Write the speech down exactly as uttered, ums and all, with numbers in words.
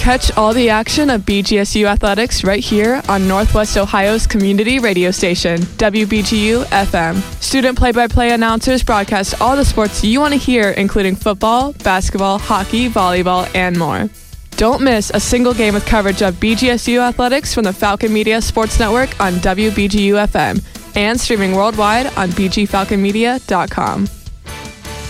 Catch all the action of B G S U athletics right here on Northwest Ohio's community radio station, W B G U F M. Student play-by-play announcers broadcast all the sports you want to hear, including football, basketball, hockey, volleyball, and more. Don't miss a single game with coverage of B G S U athletics from the Falcon Media Sports Network on W B G U F M and streaming worldwide on b g falcon media dot com.